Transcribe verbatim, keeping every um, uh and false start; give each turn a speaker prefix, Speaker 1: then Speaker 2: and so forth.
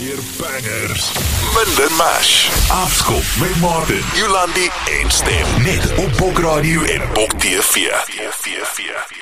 Speaker 1: Meer bangers, minder mash. Afskop met Martin, Jolandi en Stem. Net op Bok Radio en Bok T V.